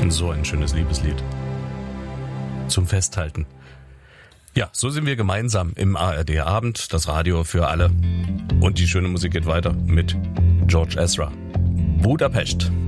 Und so ein schönes Liebeslied. Zum Festhalten. Ja, so sind wir gemeinsam im ARD-Abend, das Radio für alle. Und die schöne Musik geht weiter mit George Ezra. Budapest.